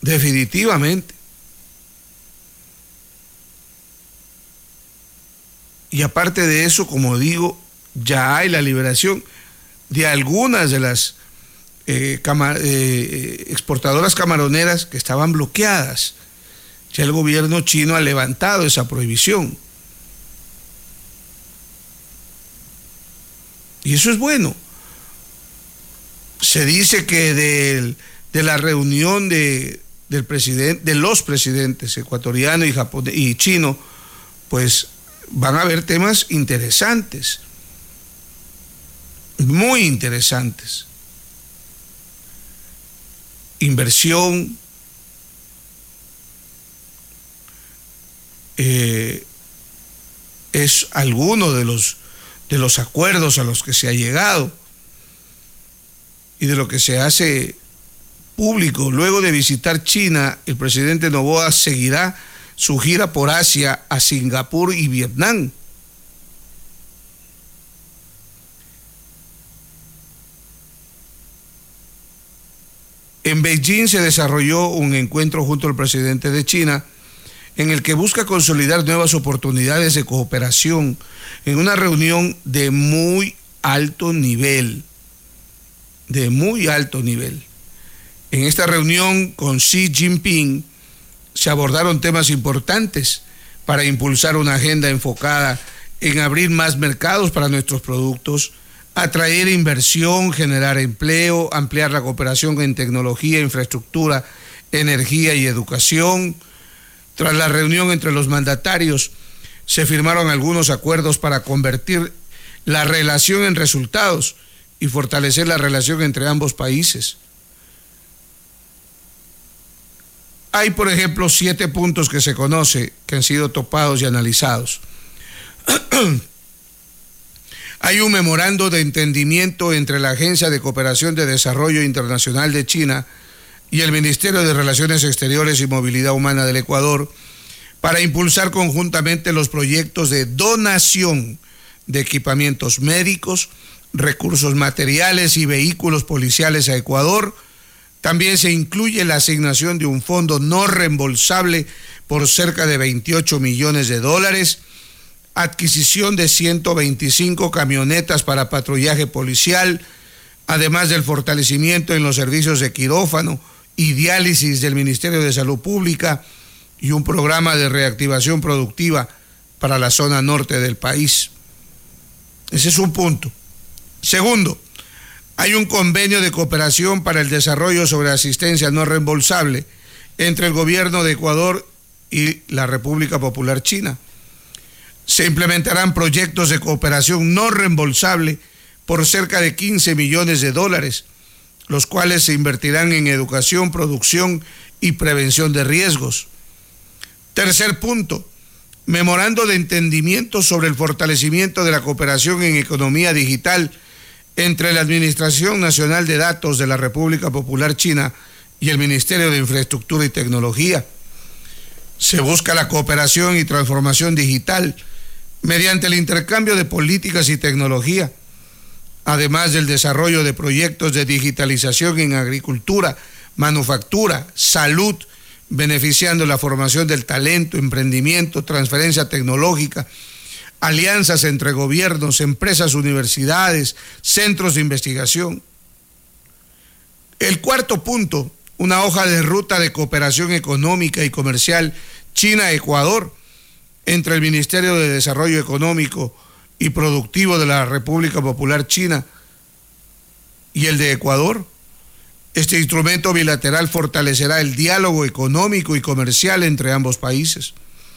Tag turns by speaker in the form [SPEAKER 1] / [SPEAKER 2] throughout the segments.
[SPEAKER 1] definitivamente. Y aparte de eso, como digo, ya hay la liberación de algunas de las exportadoras camaroneras que estaban bloqueadas. Ya el gobierno chino ha levantado esa prohibición. Y eso es bueno. Se dice que de la reunión de los presidentes ecuatoriano y japonés y chino, pues van a haber temas interesantes, muy interesantes. Inversión, es alguno de los acuerdos a los que se ha llegado y de lo que se hace público. Luego de visitar China, el presidente Noboa seguirá su gira por Asia a Singapur y Vietnam. En Beijing se desarrolló un encuentro junto al presidente de China en el que busca consolidar nuevas oportunidades de cooperación en una reunión de muy alto nivel. En esta reunión con Xi Jinping se abordaron temas importantes para impulsar una agenda enfocada en abrir más mercados para nuestros productos, atraer inversión, generar empleo, ampliar la cooperación en tecnología, infraestructura, energía y educación. Tras la reunión entre los mandatarios, se firmaron algunos acuerdos para convertir la relación en resultados y fortalecer la relación entre ambos países. Hay, por ejemplo, 7 puntos que se conoce que han sido topados y analizados. Hay un memorando de entendimiento entre la Agencia de Cooperación de Desarrollo Internacional de China y el Ministerio de Relaciones Exteriores y Movilidad Humana del Ecuador para impulsar conjuntamente los proyectos de donación de equipamientos médicos, recursos materiales y vehículos policiales a Ecuador. También se incluye la asignación de un fondo no reembolsable por cerca de $28 millones, adquisición de 125 camionetas para patrullaje policial, además del fortalecimiento en los servicios de quirófano y diálisis del Ministerio de Salud Pública y un programa de reactivación productiva para la zona norte del país. Ese es un punto. Segundo, hay un convenio de cooperación para el desarrollo sobre asistencia no reembolsable entre el gobierno de Ecuador y la República Popular China. Se implementarán proyectos de cooperación no reembolsable por cerca de $15 millones, los cuales se invertirán en educación, producción y prevención de riesgos. Tercer punto, memorando de entendimiento sobre el fortalecimiento de la cooperación en economía digital entre la Administración Nacional de Datos de la República Popular China y el Ministerio de Infraestructura y Tecnología. Se busca la cooperación y transformación digital mediante el intercambio de políticas y tecnología, además del desarrollo de proyectos de digitalización en agricultura, manufactura, salud, beneficiando la formación del talento, emprendimiento, transferencia tecnológica, alianzas entre gobiernos, empresas, universidades, centros de investigación. El cuarto punto, una hoja de ruta de cooperación económica y comercial China-Ecuador entre el Ministerio de Desarrollo Económico y Productivo de la República Popular China y el de Ecuador. Este instrumento bilateral fortalecerá el diálogo económico y comercial entre ambos países.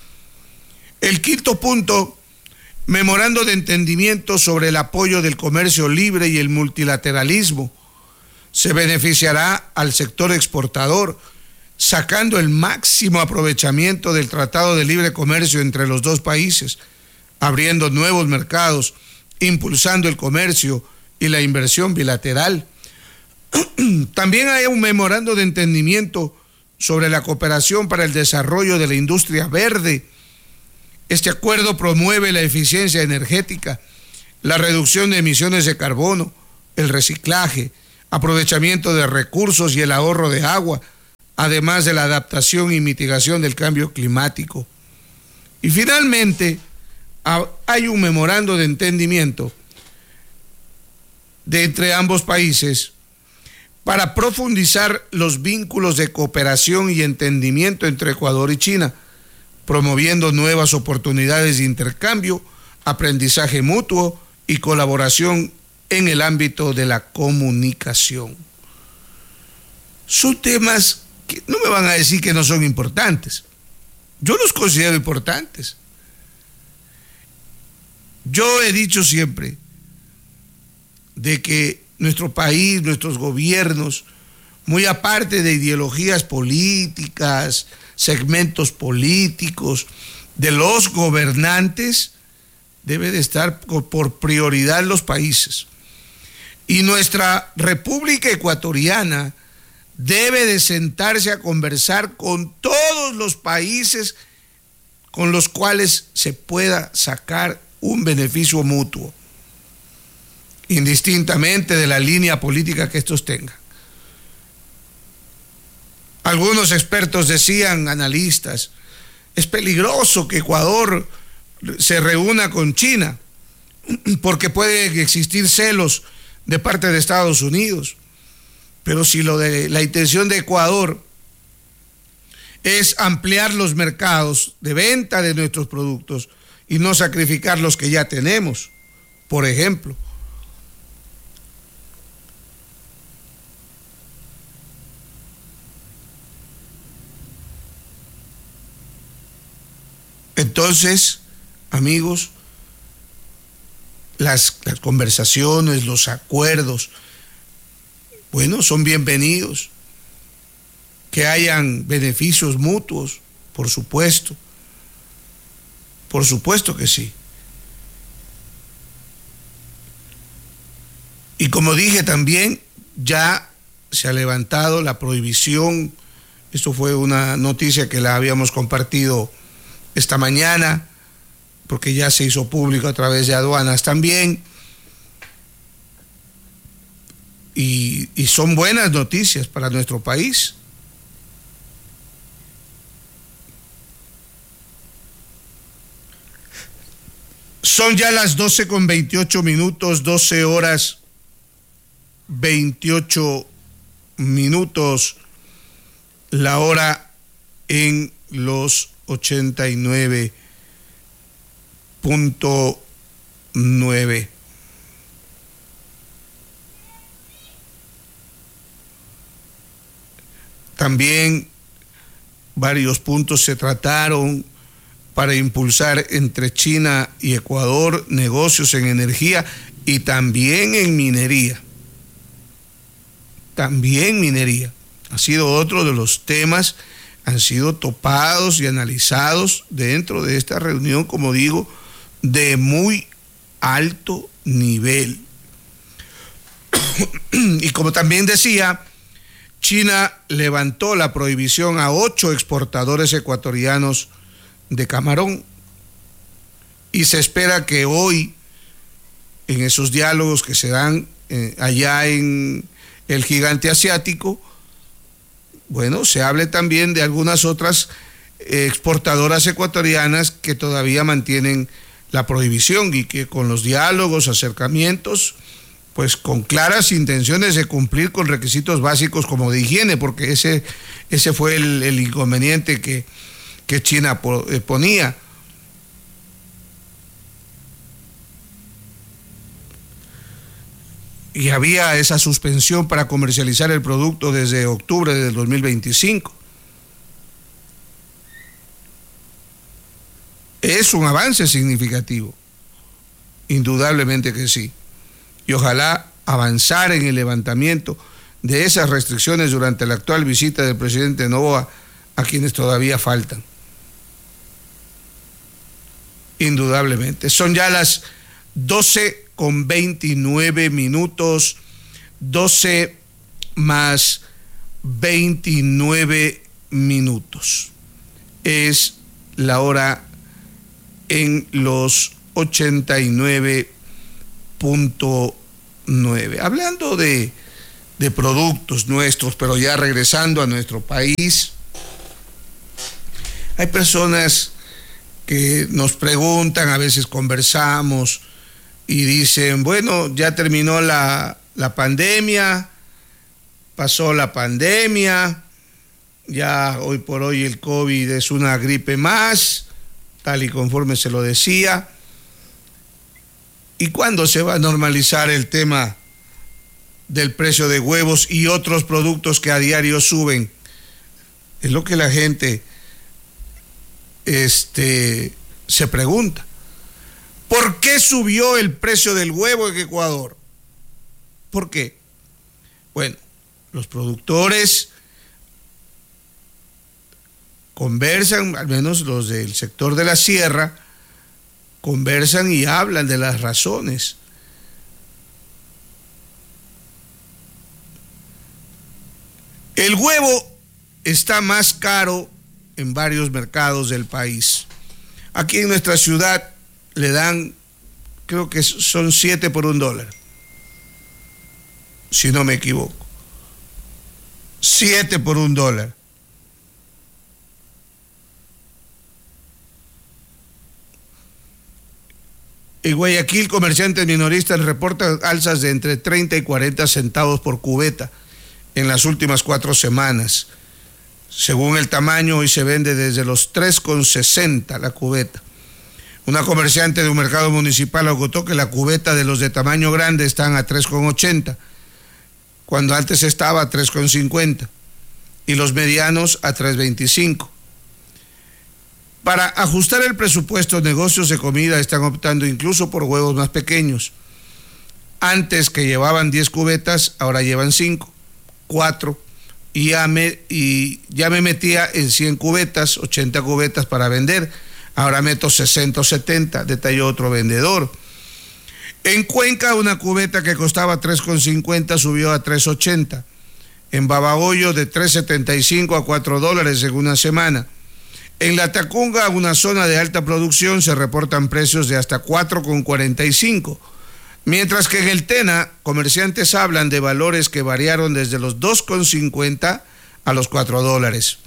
[SPEAKER 1] El quinto punto, memorando de entendimiento sobre el apoyo del comercio libre y el multilateralismo. Se beneficiará al sector exportador, sacando el máximo aprovechamiento del Tratado de Libre Comercio entre los dos países, abriendo nuevos mercados, impulsando el comercio y la inversión bilateral. También hay un memorando de entendimiento sobre la cooperación para el desarrollo de la industria verde. Este acuerdo promueve la eficiencia energética, la reducción de emisiones de carbono, el reciclaje, aprovechamiento de recursos y el ahorro de agua, además de la adaptación y mitigación del cambio climático. Y finalmente, hay un memorando de entendimiento entre ambos países para profundizar los vínculos de cooperación y entendimiento entre Ecuador y China, promoviendo nuevas oportunidades de intercambio, aprendizaje mutuo y colaboración en el ámbito de la comunicación. Son temas que no me van a decir que no son importantes. Yo los considero importantes. Yo he dicho siempre de que nuestro país, nuestros gobiernos, muy aparte de ideologías políticas, segmentos políticos, de los gobernantes, debe de estar por prioridad los países. Y nuestra República Ecuatoriana debe de sentarse a conversar con todos los países con los cuales se pueda sacar un beneficio mutuo, indistintamente de la línea política que estos tengan. Algunos expertos decían, analistas, es peligroso que Ecuador se reúna con China porque pueden existir celos de parte de Estados Unidos. Pero si la intención de Ecuador es ampliar los mercados de venta de nuestros productos y no sacrificar los que ya tenemos, por ejemplo, entonces, amigos, las conversaciones, los acuerdos, bueno, son bienvenidos. Que hayan beneficios mutuos, por supuesto que sí. Y como dije también, ya se ha levantado la prohibición. Esto fue una noticia que la habíamos compartido esta mañana, porque ya se hizo público a través de aduanas también. Y son buenas noticias para nuestro país. Son ya las 12:28, 12 horas 28 minutos, la hora en los 89.9. También varios puntos se trataron para impulsar entre China y Ecuador negocios en energía y también en minería. También minería. Ha sido otro de los temas, han sido topados y analizados dentro de esta reunión, como digo, de muy alto nivel. Y como también decía, China levantó la prohibición a 8 exportadores ecuatorianos de camarón y se espera que hoy, en esos diálogos que se dan allá en el gigante asiático, bueno, se hable también de algunas otras exportadoras ecuatorianas que todavía mantienen la prohibición y que con los diálogos, acercamientos, pues con claras intenciones de cumplir con requisitos básicos como de higiene, porque ese fue el inconveniente que China ponía. Y había esa suspensión para comercializar el producto desde octubre del 2025. Es un avance significativo, indudablemente que sí. Y ojalá avanzar en el levantamiento de esas restricciones durante la actual visita del presidente Noboa a quienes todavía faltan. Indudablemente. Son ya las 12:29, 12 más 29 minutos. Es la hora en los 89.9. Hablando de de productos nuestros, pero ya regresando a nuestro país, hay personas que nos preguntan, a veces conversamos y dicen, bueno, ya terminó la pandemia, pasó la pandemia, ya hoy por hoy el COVID es una gripe más, tal y conforme se lo decía. ¿Y cuándo se va a normalizar el tema del precio de huevos y otros productos que a diario suben? Es lo que la gente se pregunta. ¿Por qué subió el precio del huevo en Ecuador? ¿Por qué? Bueno, los productores conversan, al menos los del sector de la sierra, conversan y hablan de las razones. El huevo está más caro en varios mercados del país. Aquí en nuestra ciudad le dan, creo que son 7 por $1, si no me equivoco. 7 por $1. En Guayaquil, comerciantes minoristas reportan alzas de entre 30 y 40 centavos por cubeta en las últimas 4 semanas. Según el tamaño, hoy se vende desde los 3,60 la cubeta. Una comerciante de un mercado municipal agotó que la cubeta de los de tamaño grande están a 3,80, cuando antes estaba a 3,50, y los medianos a 3,25. Para ajustar el presupuesto, negocios de comida están optando incluso por huevos más pequeños. Antes, que llevaban 10 cubetas, ahora llevan 5, 4, y ya me metía en 100 cubetas, 80 cubetas para vender. Ahora meto 60 o 70, detalló otro vendedor. En Cuenca, una cubeta que costaba 3,50 subió a 3,80. En Babahoyo, de 3,75 a $4 en una semana. En La Tacunga, una zona de alta producción, se reportan precios de hasta 4,45. Mientras que en el Tena, comerciantes hablan de valores que variaron desde los 2,50 a los $4.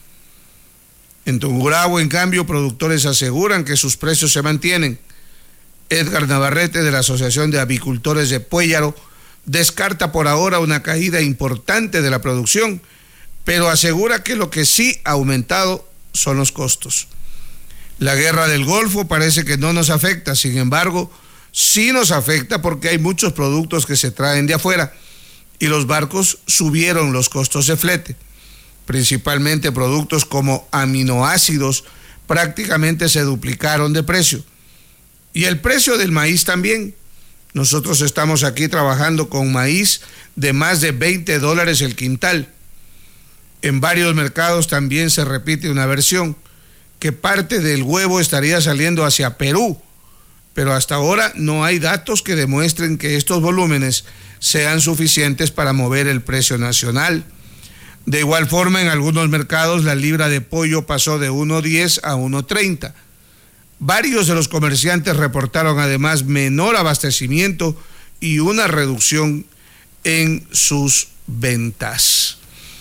[SPEAKER 1] En Tungurahua, en cambio, productores aseguran que sus precios se mantienen. Edgar Navarrete, de la Asociación de Avicultores de Puellaro, descarta por ahora una caída importante de la producción, pero asegura que lo que sí ha aumentado son los costos. La guerra del Golfo parece que no nos afecta, sin embargo, sí nos afecta porque hay muchos productos que se traen de afuera y los barcos subieron los costos de flete. Principalmente productos como aminoácidos prácticamente se duplicaron de precio. Y el precio del maíz también. Nosotros estamos aquí trabajando con maíz de más de $20 el quintal. En varios mercados también se repite una versión, que parte del huevo estaría saliendo hacia Perú, pero hasta ahora no hay datos que demuestren que estos volúmenes sean suficientes para mover el precio nacional. De igual forma, en algunos mercados la libra de pollo pasó de 1.10 a 1.30. Varios de los comerciantes reportaron además menor abastecimiento y una reducción en sus ventas.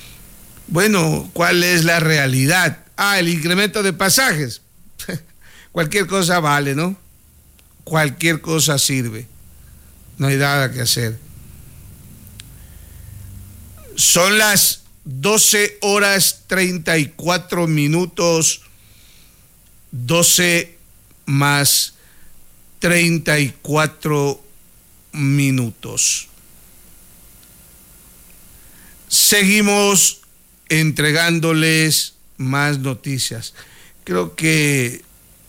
[SPEAKER 1] Bueno, ¿cuál es la realidad? El incremento de pasajes. Cualquier cosa vale, ¿no? Cualquier cosa sirve. No hay nada que hacer. Son las 12:34, 12 más 34 minutos. Seguimos entregándoles más noticias. Creo que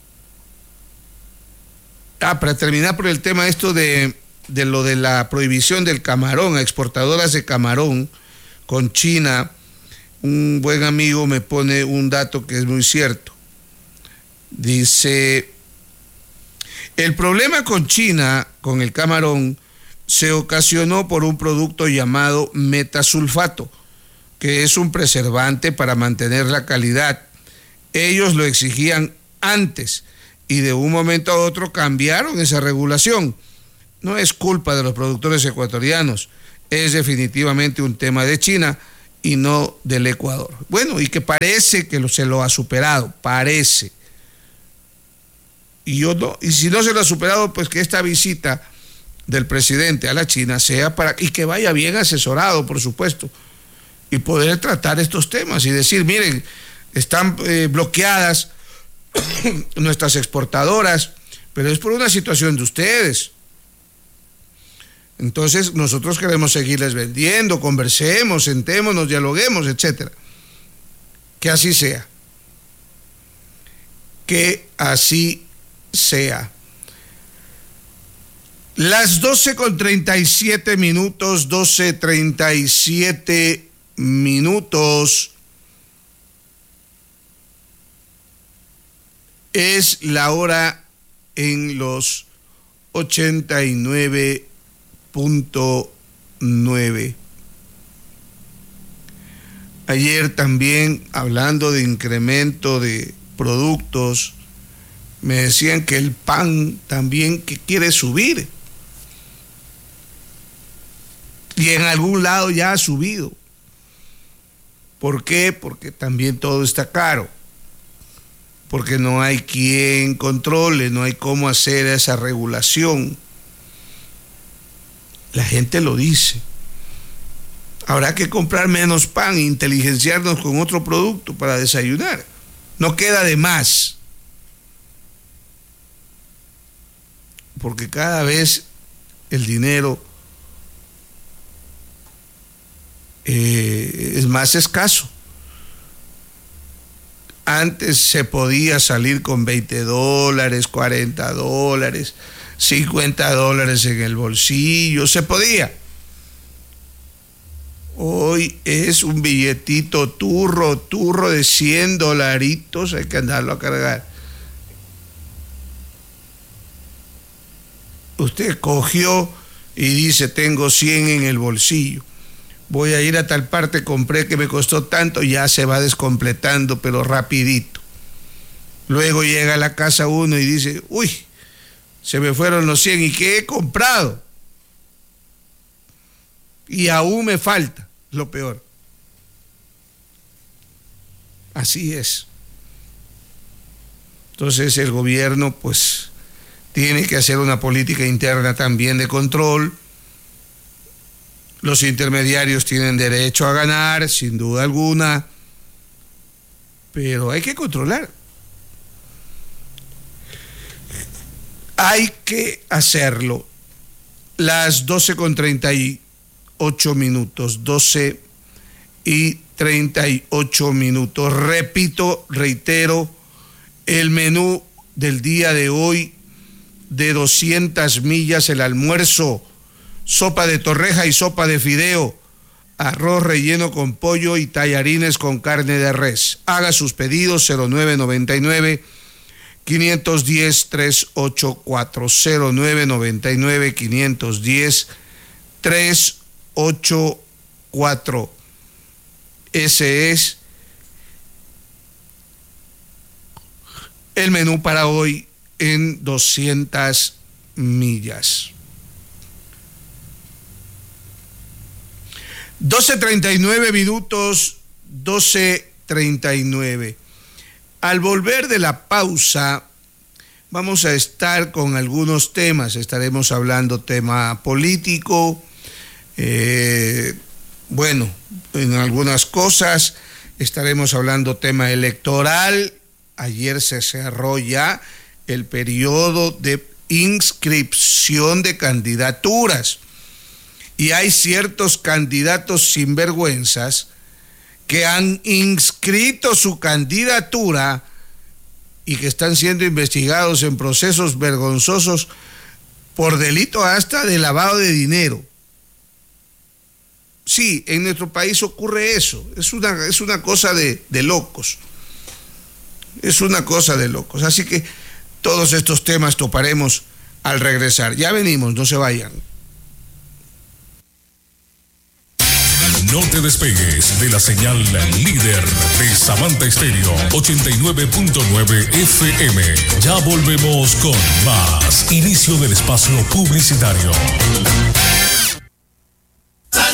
[SPEAKER 1] para terminar por el tema esto de lo de la prohibición del camarón a exportadoras de camarón con China, un buen amigo me pone un dato que es muy cierto. Dice, el problema con China, con el camarón, se ocasionó por un producto llamado metasulfato, que es un preservante para mantener la calidad. Ellos lo exigían antes y de un momento a otro cambiaron esa regulación. No es culpa de los productores ecuatorianos, es definitivamente un tema de China y no del Ecuador. Bueno, y que parece que se lo ha superado, parece. Y si no se lo ha superado, pues que esta visita del presidente a la China sea y que vaya bien asesorado, por supuesto, y poder tratar estos temas y decir, miren, están bloqueadas nuestras exportadoras, pero es por una situación de ustedes. Entonces nosotros queremos seguirles vendiendo, conversemos, sentémonos, dialoguemos, etcétera. Que así sea. Que así sea. Las 12:37 minutos, 12:37 minutos. Es la hora en los 89.9. Ayer también, hablando de incremento de productos, me decían que el pan también que quiere subir. Y en algún lado ya ha subido. ¿Por qué? Porque también todo está caro. Porque no hay quien controle, no hay cómo hacer esa regulación. La gente lo dice. Habrá que comprar menos pan e inteligenciarnos con otro producto para desayunar. No queda de más. Porque cada vez el dinero es más escaso. Antes se podía salir con $20, $40, $50 en el bolsillo, se podía. Hoy es un billetito turro de $100, hay que andarlo a cargar. Usted cogió y dice, tengo 100 en el bolsillo. Voy a ir a tal parte, compré que me costó tanto, ya se va descompletando, pero rapidito. Luego llega a la casa uno y dice, uy, se me fueron los 100, ¿y qué he comprado? Y aún me falta, lo peor. Así es. Entonces el gobierno, pues, tiene que hacer una política interna también de control. Los intermediarios tienen derecho a ganar, sin duda alguna, pero hay que controlar. Hay que hacerlo. Las 12:38 minutos, 12:38 minutos. Repito, reitero, el menú del día de hoy de 200 millas, el almuerzo: sopa de torreja y sopa de fideo, arroz relleno con pollo y tallarines con carne de res. Haga sus pedidos 0999-510-384, 0999-510-384. Ese es el menú para hoy en 200 millas. 12:39 minutos, 12:39. Al volver de la pausa, vamos a estar con algunos temas. Estaremos hablando tema político, bueno, en algunas cosas. Estaremos hablando tema electoral. Ayer se cerró ya el periodo de inscripción de candidaturas. Y hay ciertos candidatos sinvergüenzas que han inscrito su candidatura y que están siendo investigados en procesos vergonzosos por delito hasta de lavado de dinero. Sí, en nuestro país ocurre eso. Es una cosa de locos. Es una cosa de locos. Así que todos estos temas toparemos al regresar. Ya venimos, no se vayan.
[SPEAKER 2] No te despegues de la señal líder de Samantha Estéreo 89.9 FM. Ya volvemos con más. Inicio del espacio publicitario.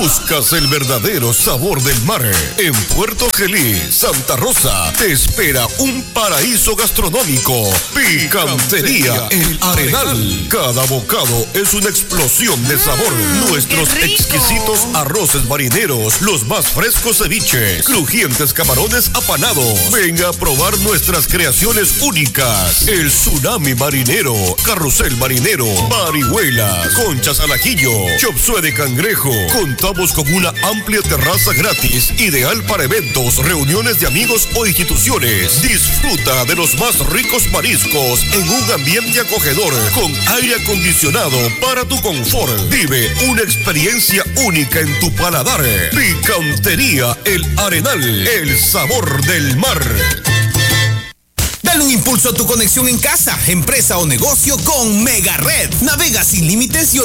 [SPEAKER 3] ¿Buscas el verdadero sabor del mar? En Puerto Gelí, Santa Rosa, te espera un paraíso gastronómico. Picantería El Arenal. Cada bocado es una explosión de sabor. Nuestros exquisitos arroces marineros, los más frescos ceviches, crujientes camarones apanados. Venga a probar nuestras creaciones únicas. El tsunami marinero, carrusel marinero, marihuelas, conchas al ajillo, chop suey de cangrejo. Contamos con una amplia terraza gratis, ideal para eventos, reuniones de amigos o instituciones. Disfruta de los más ricos mariscos en un ambiente acogedor, con aire acondicionado para tu confort. Vive una experiencia única en tu paladar. Picantería El Arenal, el sabor del mar.
[SPEAKER 4] Dale un impulso a tu conexión en casa, empresa o negocio con Mega Red. Navega sin límites y